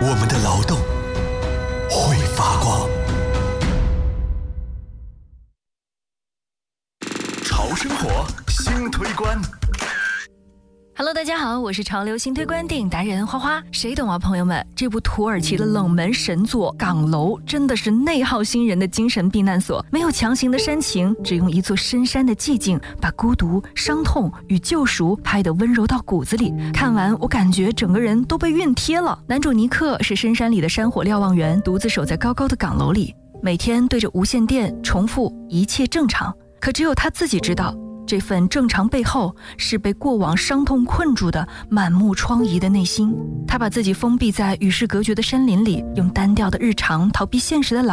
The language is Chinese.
我们的劳动会发光。潮生活新推观。 Hello， 大家好，我是潮流新推观电影达人花花。谁懂啊，朋友们？这部土耳其的冷门神作《岗楼》真的是内耗新人的精神避难所，没有强行的煽情，只用一座深山的寂静，把孤独、伤痛与救赎拍得温柔到骨子里。看完，我感觉整个人都被熨贴了。男主尼克是深山里的山火瞭望员，独自守在高高的岗楼里，每天对着无线电重复一切正常，可只有他自己知道。这份正常背后是被过往伤痛困住的满目疮痍的内心。他把自己封闭在与世隔绝的山林里，用单调的日常逃避现实的